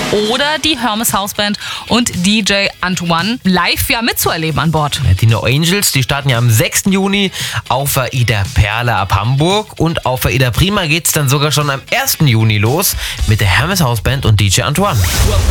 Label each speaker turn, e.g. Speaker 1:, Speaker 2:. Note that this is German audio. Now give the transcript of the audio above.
Speaker 1: oder die Hermes Houseband und DJ Antoine live mitzuerleben an Bord.
Speaker 2: Die No Angels, die starten ja am 6. Juni auf AIDA Perle ab Hamburg und auf AIDA Prima geht's dann sogar schon am 1. Juni los mit der Hermes Houseband und DJ Antoine.